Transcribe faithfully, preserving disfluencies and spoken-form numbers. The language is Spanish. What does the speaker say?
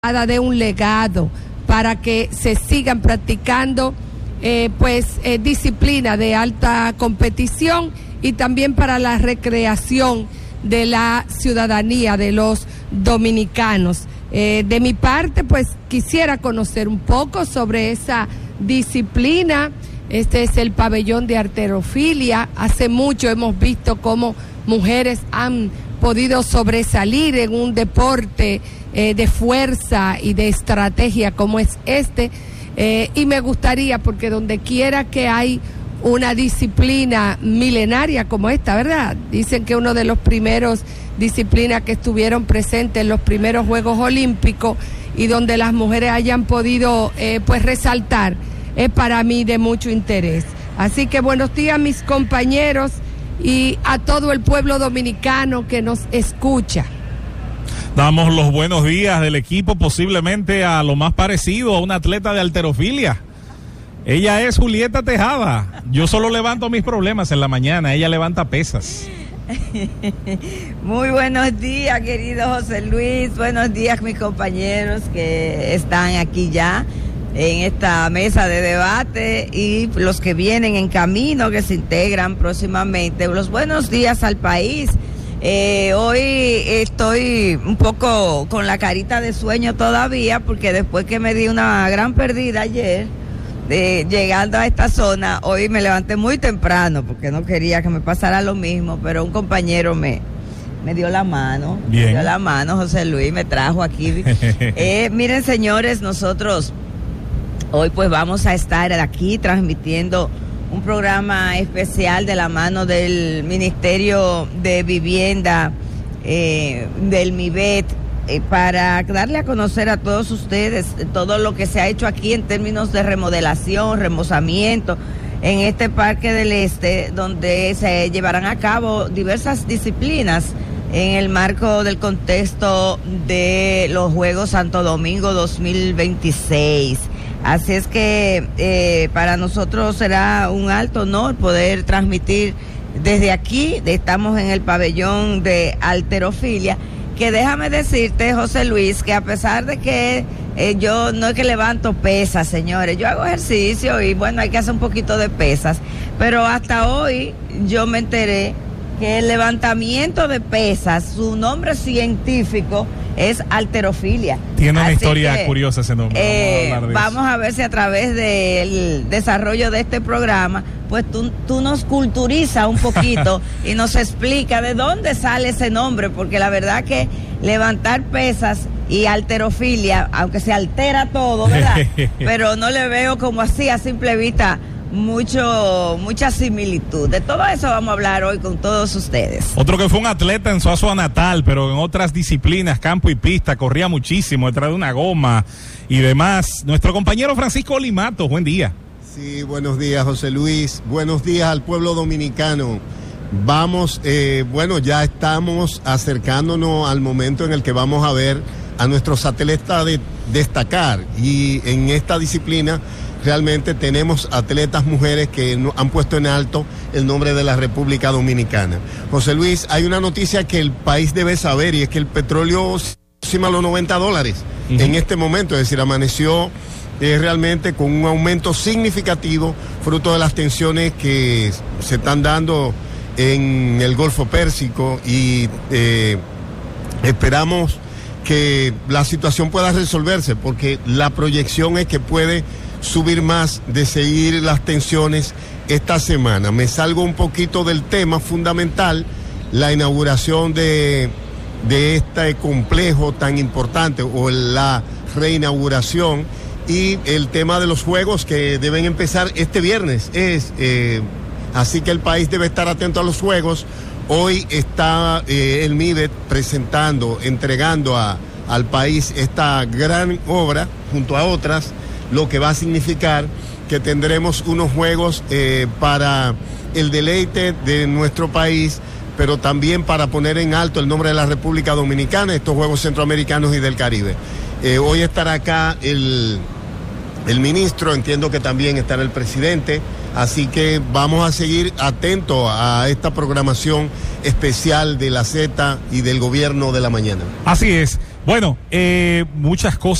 de un legado para que se sigan practicando eh, pues eh, disciplina de alta competición y también para la recreación de la ciudadanía de los dominicanos. Eh, de mi parte, pues quisiera conocer un poco sobre esa disciplina. Este es el pabellón de halterofilia. Hace mucho hemos visto cómo mujeres han podido sobresalir en un deporte eh, de fuerza y de estrategia como es este, eh, y me gustaría, porque donde quiera que hay una disciplina milenaria como esta, ¿verdad? Dicen que uno de los primeros disciplinas que estuvieron presentes en los primeros Juegos Olímpicos y donde las mujeres hayan podido eh, pues resaltar, es para mí de mucho interés. Así que buenos días, mis compañeros, y a todo el pueblo dominicano que nos escucha. Damos los buenos días del equipo posiblemente a lo más parecido a una atleta de halterofilia. Ella es Julieta Tejada. Yo solo levanto mis problemas en la mañana, ella levanta pesas. Muy buenos días, querido José Luis. Buenos días, mis compañeros que están aquí ya en esta mesa de debate y los que vienen en camino, que se integran próximamente. Los buenos días al país. Eh, hoy estoy un poco con la carita de sueño todavía, porque después que me di una gran pérdida ayer, de, llegando a esta zona, hoy me levanté muy temprano porque no quería que me pasara lo mismo, pero un compañero me, me dio la mano, Bien. me dio la mano, José Luis, me trajo aquí. eh, miren, señores, nosotros hoy pues vamos a estar aquí transmitiendo un programa especial de la mano del Ministerio de Vivienda, eh, del MIBET, eh, para darle a conocer a todos ustedes todo lo que se ha hecho aquí en términos de remodelación, remozamiento, en este Parque del Este, donde se llevarán a cabo diversas disciplinas en el marco del contexto de los Juegos Santo Domingo dos mil veintiséis. Así es que eh, para nosotros será un alto honor poder transmitir desde aquí. Estamos en el pabellón de halterofilia, que déjame decirte, José Luis, que a pesar de que eh, yo no es que levanto pesas, señores, yo hago ejercicio y bueno, hay que hacer un poquito de pesas, pero hasta hoy yo me enteré que el levantamiento de pesas, su nombre científico es halterofilia. Tiene una Así historia que, curiosa ese nombre. Eh, vamos, a de vamos a ver si a través del desarrollo de este programa, pues tú, tú nos culturizas un poquito y nos explica de dónde sale ese nombre, porque la verdad que levantar pesas y halterofilia, aunque se altera todo, ¿verdad? Pero no le veo como así a simple vista mucho mucha similitud. De todo eso vamos a hablar hoy con todos ustedes. Otro que fue un atleta en su Azua natal, pero en otras disciplinas, campo y pista, corría muchísimo detrás de una goma y demás. Nuestro compañero Francisco Olimato, buen día. Sí, buenos días, José Luis. Buenos días al pueblo dominicano. Vamos, eh, bueno, ya estamos acercándonos al momento en el que vamos a ver a nuestros atletas de destacar, y en esta disciplina realmente tenemos atletas mujeres que han puesto en alto el nombre de la República Dominicana. José Luis, hay una noticia que el país debe saber, y es que el petróleo aproxima los noventa dólares uh-huh. en este momento, es decir, amaneció eh, realmente con un aumento significativo, fruto de las tensiones que se están dando en el Golfo Pérsico, y eh, esperamos que la situación pueda resolverse, porque la proyección es que puede subir más de seguir las tensiones esta semana. Me salgo un poquito del tema fundamental, la inauguración de, de este complejo tan importante, o la reinauguración, y el tema de los juegos que deben empezar este viernes. Es, eh, así que el país debe estar atento a los juegos. Hoy está eh, el MIBET presentando, entregando a, al país esta gran obra, junto a otras, lo que va a significar que tendremos unos juegos eh, para el deleite de nuestro país, pero también para poner en alto el nombre de la República Dominicana, estos Juegos Centroamericanos y del Caribe. Eh, hoy estará acá el, el ministro, entiendo que también estará el presidente, Así que vamos a seguir atentos a esta programación especial de la Z y del Gobierno de la Mañana. Así es. Bueno, eh, muchas cosas.